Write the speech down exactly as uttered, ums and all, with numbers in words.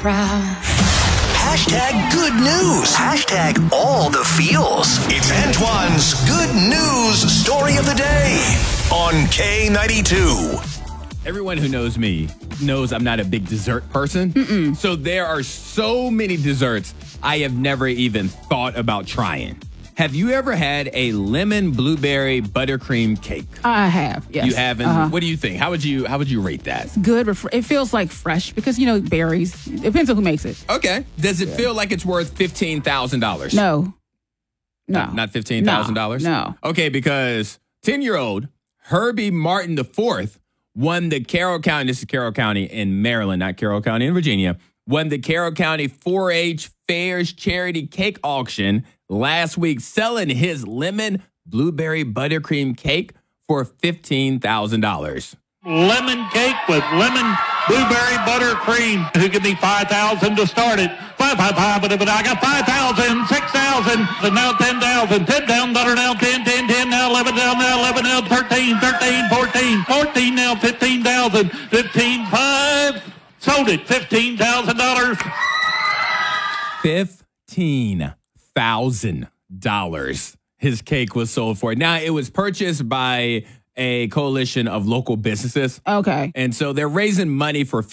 proud. Hashtag good news. Hashtag all the feels. It's Antoine's good news story of the day on K ninety-two. Everyone who knows me knows I'm not a big dessert person. Mm-mm. So there are so many desserts I have never even thought about trying. Have you ever had a lemon blueberry buttercream cake? I have, yes. You haven't? Uh-huh. What do you think? How would you how would you rate that? Good. Ref- it feels like fresh because, you know, berries. It depends on who makes it. Okay. Does it feel like it's worth fifteen thousand dollars? No. No. Not, not fifteen thousand dollars? No. Okay, because ten-year-old Herbie Martin the fourth won the Carroll County, this is Carroll County in Maryland, not Carroll County in Virginia, won the Carroll County four H Fairs Charity Cake Auction last week, selling his lemon blueberry buttercream cake for fifteen thousand dollars. Lemon cake with lemon blueberry buttercream. Who give me five thousand to start it? Five, five, five, but I got five thousand, six thousand, and now ten thousand, ten down, dollar now, ten, ten, ten, now eleven down, now eleven now, thirteen, thirteen, fourteen, fourteen now, fifteen thousand, fifteen, five. Sold it, fifteen thousand dollars. Fifteen thousand dollars. His cake was sold for. Now it was purchased by a coalition of local businesses. Okay. And so they're raising money for